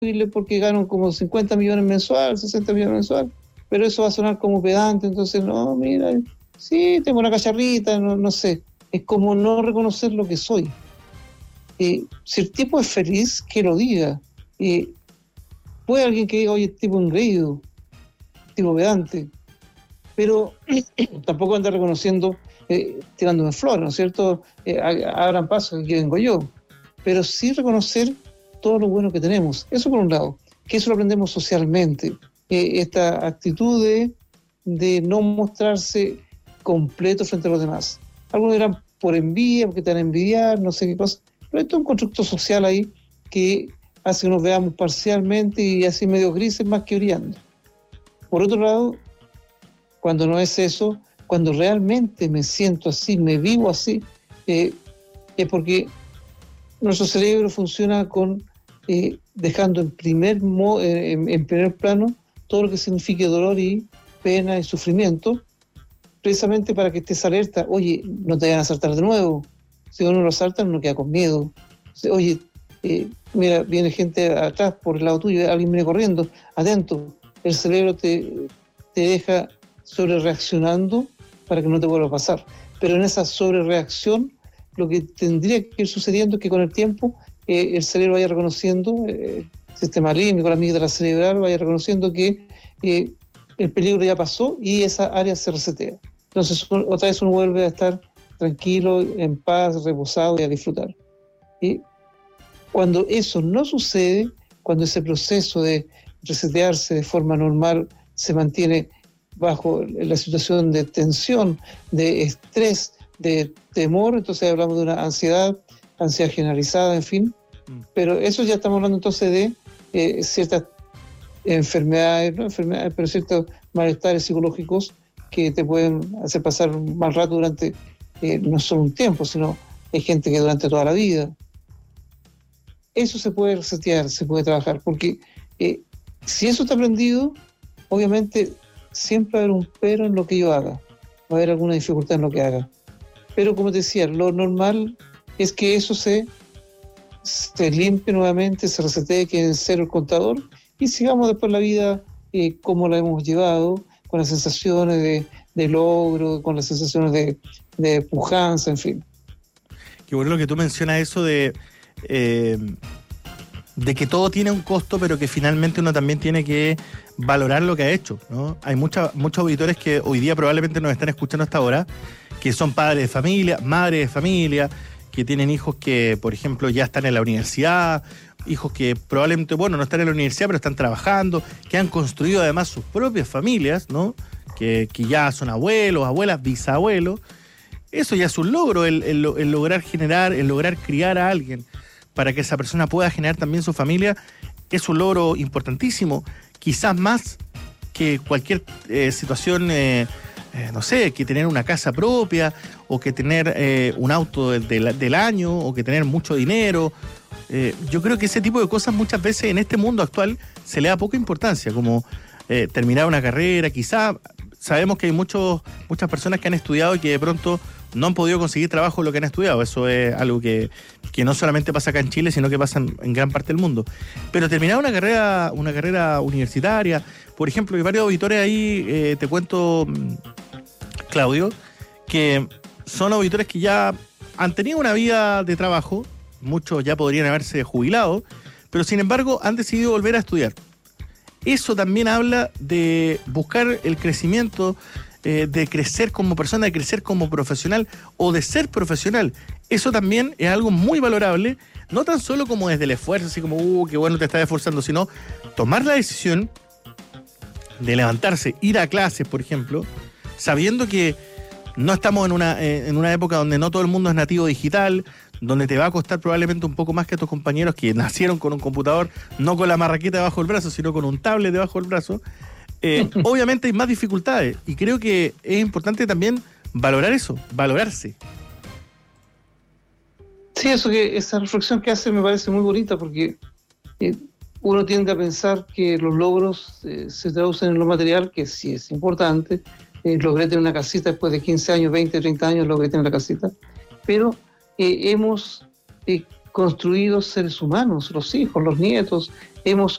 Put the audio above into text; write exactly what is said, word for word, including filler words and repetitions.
porque ganan como cincuenta millones mensual, sesenta millones mensual, pero eso va a sonar como pedante, entonces, no, mira, sí, tengo una cacharrita, no, no sé, es como no reconocer lo que soy. Eh, si el tipo es feliz, que lo diga. Eh, puede alguien que diga, oye, el tipo engreído, tipo pedante, pero tampoco anda reconociendo, eh, tirándome flores, ¿no es cierto? Eh, abran paso, aquí vengo yo. Pero sí reconocer todo lo bueno que tenemos. Eso por un lado, que eso lo aprendemos socialmente. Eh, esta actitud de, de no mostrarse completo frente a los demás. Algunos dirán por envidia, porque te van a envidiar, no sé qué cosa. Pero esto es un constructo social ahí que hace que nos veamos parcialmente y así medio grises más que brillando. Por otro lado, cuando no es eso, cuando realmente me siento así, me vivo así, eh, es porque nuestro cerebro funciona con eh, dejando en primer, mo, eh, en, en primer plano todo lo que signifique dolor y pena y sufrimiento, precisamente para que estés alerta. Oye, no te vayan a asaltar de nuevo. Si uno lo asalta, uno queda con miedo. Oye, eh, mira, viene gente atrás por el lado tuyo, alguien viene corriendo, atento. El cerebro te, te deja sobre reaccionando para que no te vuelva a pasar. Pero en esa sobrereacción, lo que tendría que ir sucediendo es que con el tiempo eh, el cerebro vaya reconociendo, eh, el sistema límbico, la amígdala cerebral vaya reconociendo que eh, el peligro ya pasó y esa área se resetea. Entonces otra vez uno vuelve a estar tranquilo, en paz, reposado y a disfrutar. Y cuando eso no sucede, cuando ese proceso de resetearse de forma normal se mantiene bajo la situación de tensión, de estrés, de temor, entonces hablamos de una ansiedad, ansiedad generalizada, en fin, mm. pero eso ya estamos hablando entonces de eh, ciertas enfermedades, no enfermedades, pero ciertos malestares psicológicos que te pueden hacer pasar un mal rato durante eh, no solo un tiempo, sino hay gente que durante toda la vida. Eso se puede resetear, se puede trabajar, porque eh, si eso está aprendido, obviamente siempre va a haber un pero en lo que yo haga, va a haber alguna dificultad en lo que haga. Pero como te decía, lo normal es que eso se, se limpie nuevamente, se resetee, quede en cero el contador y sigamos después la vida eh, como la hemos llevado, con las sensaciones de, de logro, con las sensaciones de, de pujanza, en fin. Qué bueno lo que tú mencionas, eso de, eh, de que todo tiene un costo, pero que finalmente uno también tiene que valorar lo que ha hecho, ¿no? Hay mucha, muchos auditores que hoy día probablemente nos están escuchando hasta ahora, que son padres de familia, madres de familia, que tienen hijos que, por ejemplo, ya están en la universidad, hijos que probablemente, bueno, no están en la universidad, pero están trabajando, que han construido además sus propias familias, ¿no? Que, que ya son abuelos, abuelas, bisabuelos. Eso ya es un logro, el, el, el lograr generar, el lograr criar a alguien para que esa persona pueda generar también su familia, es un logro importantísimo, quizás más que cualquier eh, situación... Eh, Eh, no sé, que tener una casa propia o que tener eh, un auto del, del, del año o que tener mucho dinero. Eh, yo creo que ese tipo de cosas muchas veces en este mundo actual se le da poca importancia, como eh, terminar una carrera, quizá. Sabemos que hay muchos, muchas personas que han estudiado y que de pronto no han podido conseguir trabajo en lo que han estudiado. Eso es algo que, que no solamente pasa acá en Chile, sino que pasa en, en gran parte del mundo. Pero terminar una carrera, una carrera universitaria, por ejemplo, hay varios auditores ahí, eh, te cuento, Claudio, que son auditores que ya han tenido una vida de trabajo, muchos ya podrían haberse jubilado, pero sin embargo han decidido volver a estudiar. Eso también habla de buscar el crecimiento, eh, de crecer como persona, de crecer como profesional o de ser profesional. Eso también es algo muy valorable, no tan solo como desde el esfuerzo, así como, uh, qué bueno te estás esforzando, sino tomar la decisión de levantarse, ir a clases, por ejemplo, sabiendo que no estamos en una, eh, en una época donde no todo el mundo es nativo digital, donde te va a costar probablemente un poco más que a tus compañeros que nacieron con un computador, no con la marraqueta debajo del brazo, sino con un tablet debajo del brazo. Eh, obviamente hay más dificultades y creo que es importante también valorar eso, valorarse. Sí, eso que esa reflexión que hace me parece muy bonita porque eh, uno tiende a pensar que los logros eh, se traducen en lo material, que sí es importante. Eh, logré tener una casita después de quince años, veinte, treinta años, logré tener la casita, pero eh, hemos eh, construido seres humanos, los hijos, los nietos, hemos